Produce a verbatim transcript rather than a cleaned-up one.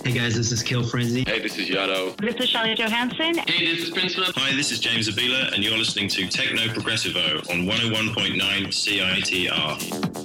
Hey guys, this is Kill Frenzy. Hey, this is Yado. This is Charlotte Johansson. Hey, this is Prince Love. Hi, this is James Abila, and you're listening to Techno Progressivo on one oh one point nine C I T R.